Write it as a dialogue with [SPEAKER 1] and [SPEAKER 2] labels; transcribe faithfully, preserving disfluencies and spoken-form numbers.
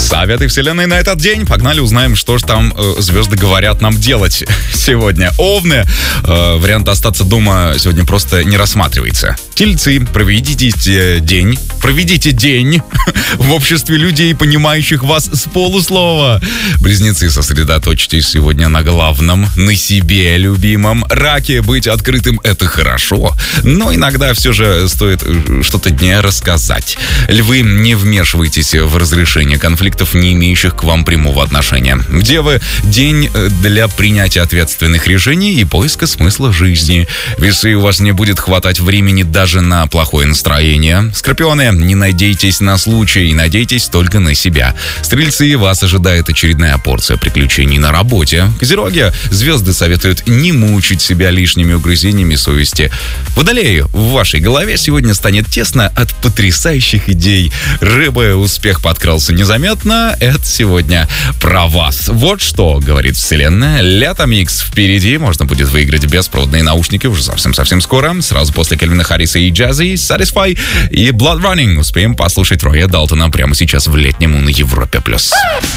[SPEAKER 1] Советы вселенной на этот день. Погнали, узнаем, что же там э, звезды говорят нам делать сегодня. Овны. Э, вариант остаться дома сегодня просто не рассматривается. Тельцы. Проведите день. Проведите день в обществе людей, понимающих вас с полуслова. Близнецы. Сосредоточьтесь сегодня на главном, на себе любимом. Раки. Быть открытым — это хорошо, но иногда все же стоит что-то не рассказать. Львы. Не вмешивайтесь в разрешение конфликтов, не имеющих к вам прямого отношения. Девы. День для принятия ответственных решений и поиска смысла жизни. Весы. У вас не будет хватать времени даже на плохое настроение. Скорпионы. Не надейтесь на случай, надейтесь только на себя. Стрельцы. Вас ожидает очередная порция приключений на работе. Козероги. Звезды советуют не мучить себя лишними угрызениями совести. Водолеи. В вашей голове сегодня станет тесно от потрясающих идей. Рыбы. Успех подкрался незаметно. Это сегодня про вас. Вот что говорит вселенная. Лето-микс впереди. Можно будет выиграть беспроводные наушники уже совсем-совсем скоро. Сразу после Кельвина Харриса и Jazzy, Satisfy и Blood Running. Успеем послушать Роя Далтона прямо сейчас в летнем на Европе+.